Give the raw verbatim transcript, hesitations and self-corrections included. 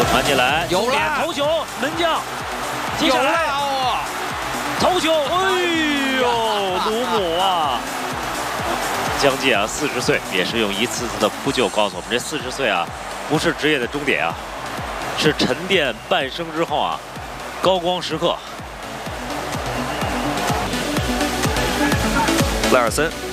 传进来， 有了头球，门将，接下来哦， 头球，哎呦，鲁姆啊！江介啊，四十岁，也是用一次次的扑救告诉我们，这四十岁啊，不是职业的终点啊，是沉淀半生之后啊，高光时刻。 赖尔森。